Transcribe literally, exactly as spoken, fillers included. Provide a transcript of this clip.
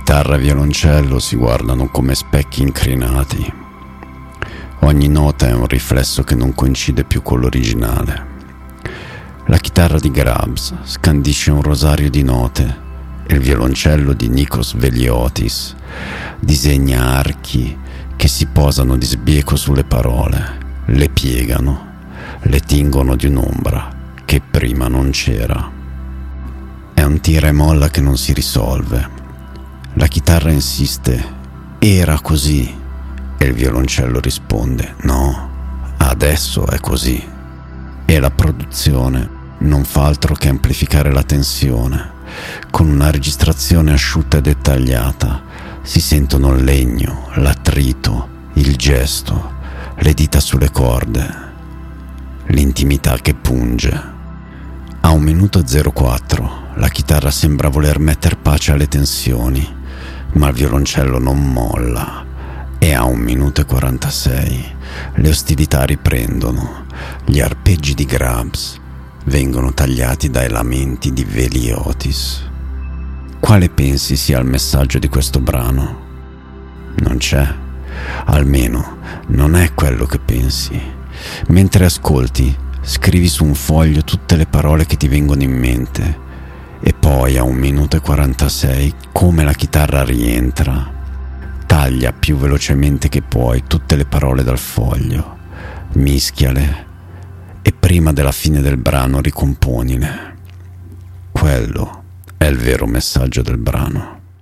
Chitarra e violoncello si guardano come specchi incrinati. Ogni nota è un riflesso che non coincide più con l'originale. La chitarra di Grubbs scandisce un rosario di note e il violoncello di Nikos Veliotis disegna archi che si posano di sbieco sulle parole, le piegano, le tingono di un'ombra che prima non c'era. È un tira e molla che non si risolve. La chitarra insiste: era così, e il violoncello risponde: no, adesso è così. E la produzione non fa altro che amplificare la tensione. Con una registrazione asciutta e dettagliata si sentono il legno, l'attrito, il gesto, le dita sulle corde, l'intimità che punge. A un minuto e zero quattro la chitarra sembra voler metter pace alle tensioni, ma il violoncello non molla, e a un minuto e quarantasei le ostilità riprendono. Gli arpeggi di Grubbs vengono tagliati dai lamenti di Veliotis. Quale pensi sia il messaggio di questo brano? Non c'è. Almeno non è quello che pensi. Mentre ascolti, scrivi su un foglio tutte le parole che ti vengono in mente, e poi a un minuto e quarantasei, come la chitarra rientra, taglia più velocemente che puoi tutte le parole dal foglio, mischiale e prima della fine del brano ricomponile. Quello è il vero messaggio del brano.